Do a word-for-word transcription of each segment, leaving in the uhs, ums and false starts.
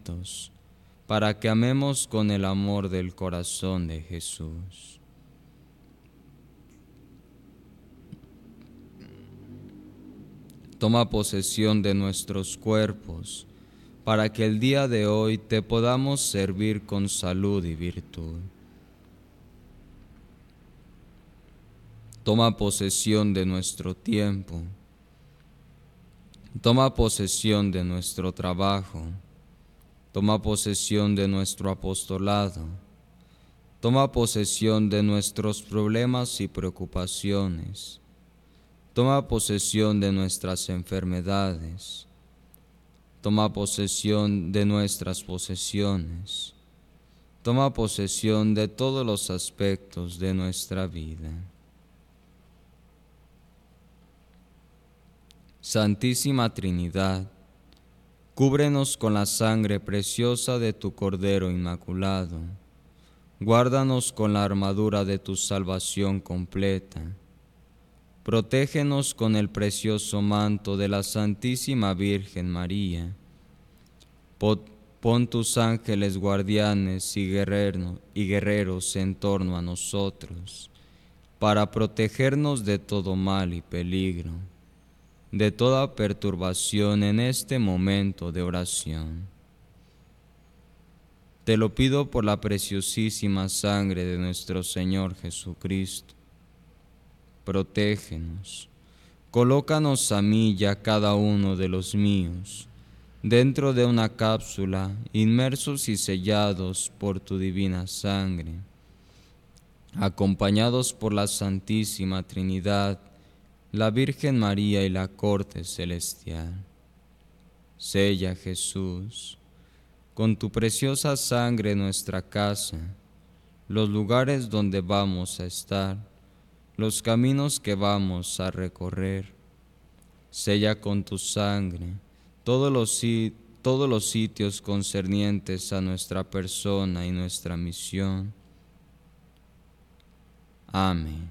sacramentos, para que amemos con el amor del corazón de Jesús. Toma posesión de nuestros cuerpos, para que el día de hoy te podamos servir con salud y virtud. Toma posesión de nuestro tiempo. Toma posesión de nuestro trabajo. Toma posesión de nuestro apostolado. Toma posesión de nuestros problemas y preocupaciones. Toma posesión de nuestras enfermedades. Toma posesión de nuestras posesiones. Toma posesión de todos los aspectos de nuestra vida. Santísima Trinidad, cúbrenos con la sangre preciosa de tu Cordero Inmaculado. Guárdanos con la armadura de tu salvación completa. Protégenos con el precioso manto de la Santísima Virgen María. Pon tus ángeles guardianes y guerreros, y guerreros en torno a nosotros, para protegernos de todo mal y peligro, de toda perturbación en este momento de oración. Te lo pido por la preciosísima sangre de nuestro Señor Jesucristo. Protégenos, colócanos a mí y a cada uno de los míos dentro de una cápsula, inmersos y sellados por tu divina sangre, acompañados por la Santísima Trinidad, la Virgen María y la corte celestial. Sella, Jesús, con tu preciosa sangre nuestra casa, los lugares donde vamos a estar, los caminos que vamos a recorrer. Sella con tu sangre todos los, todos los sitios concernientes a nuestra persona y nuestra misión. Amén.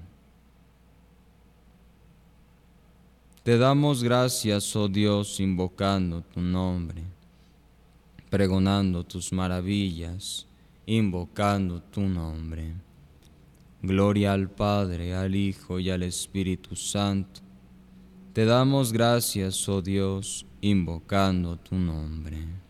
Te damos gracias, oh Dios, invocando tu nombre, pregonando tus maravillas, invocando tu nombre. Gloria al Padre, al Hijo y al Espíritu Santo. Te damos gracias, oh Dios, invocando tu nombre.